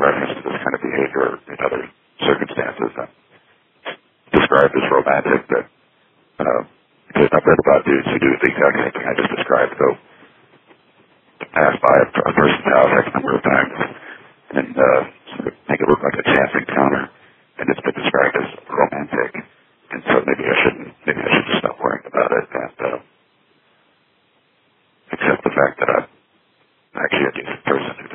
reference to this kind of behavior in other circumstances. Described as romantic, but because I've read about dudes who do the exact same thing I just described, go pass by a person's house X number of times and sort of make it look like a chance encounter, and it's been described as romantic. And so maybe I should just stop worrying about it and accept the fact that I'm actually a decent person who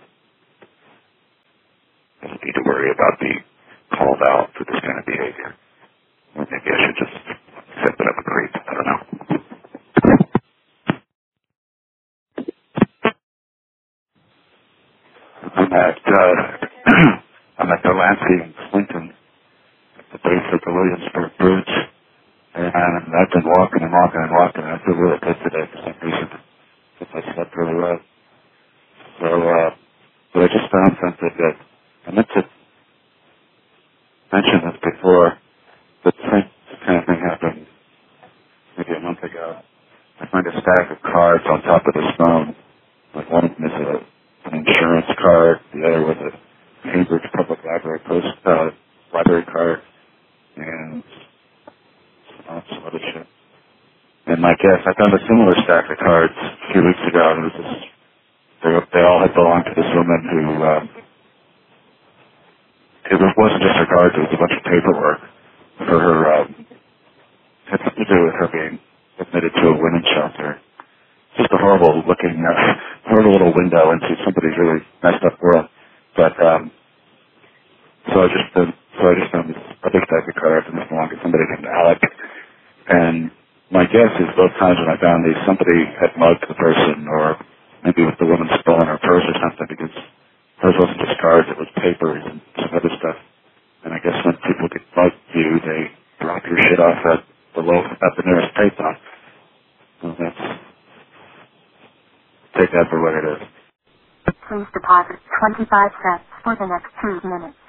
doesn't need to worry about being called out for this kind of behavior. Or maybe I should just accept that I'm a creep. I don't know. I'm at Delancey and Clinton at the base of the Williamsburg Bridge, and I've been walking and walking and walking, and I feel really good today for some reason, because I slept really well. So, but I just found something that I meant to mention this before, but the same kind of thing happened maybe a month ago. I find a stack of cards on top of this phone. Like one of them is an insurance card, the other was a Cambridge Public Library library card, and some other shit. And my guess, I found a similar stack of cards a few weeks ago, and it was just, they all had belonged to this woman who, it wasn't just her cards, it was a bunch of paperwork for her, had something to do with her being admitted to a women's shelter. Just a horrible looking, horrible little window into somebody's really messed up world. But, so I just found this other stack of cards, and this belonged to somebody named Alec. And my guess is both times when I found these, somebody had mugged the person, or maybe the woman stolen her purse or something, because hers wasn't just cards, it was papers and some other stuff. And I guess when people get mugged you, they drop your shit off at the nearest payphone. So take that for what it is. Please deposit 25 cents for the next 2 minutes.